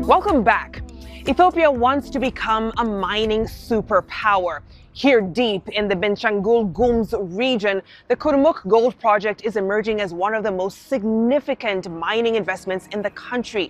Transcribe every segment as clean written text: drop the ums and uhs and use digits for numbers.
Welcome back. Ethiopia wants to become a mining superpower. Here deep in the Benishangul Gumuz region, the Kurmuk Gold Project is emerging as one of the most significant mining investments in the country.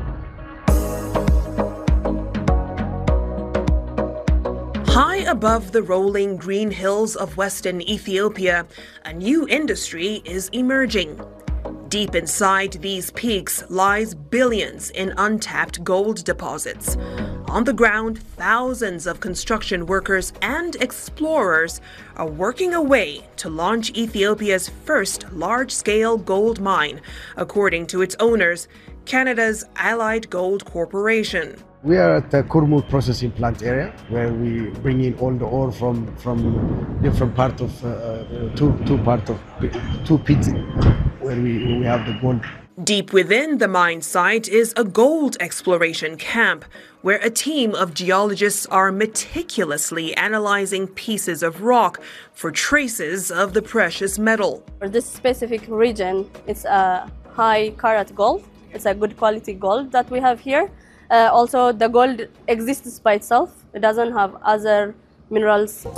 High above the rolling green hills of western Ethiopia, a new industry is emerging. Deep inside these peaks lies billions in untapped gold deposits. On the ground, thousands of construction workers and explorers are working away to launch Ethiopia's first large-scale gold mine, according to its owners, Canada's Allied Gold Corporation. We are at the Kurmuk processing plant area, where we bring in all the ore from different part of two pits where we have the gold. Deep within the mine site is a gold exploration camp, where a team of geologists are meticulously analyzing pieces of rock for traces of the precious metal. For this specific region, it's a high carat gold. It's a good quality gold that we have here. Also, the gold exists by itself. It doesn't have other minerals.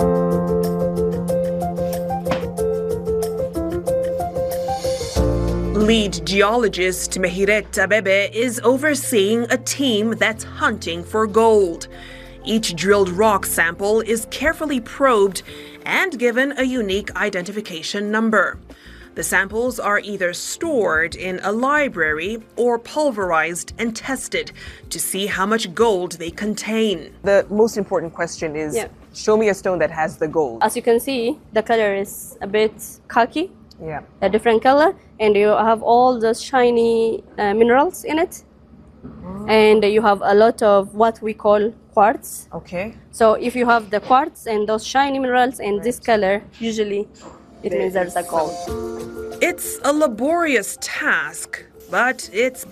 Lead geologist Mehiret Abebe is overseeing a team that's hunting for gold. Each drilled rock sample is carefully probed and given a unique identification number. The samples are either stored in a library or pulverized and tested to see how much gold they contain. The most important question is, show me a stone that has the gold. As you can see, the color is a bit khaki, a different color, and you have all the shiny minerals in it. And you have a lot of what we call quartz. Okay. So if you have the quartz and those shiny minerals and this color, usually it means there's a gold. It's a laborious task, but it's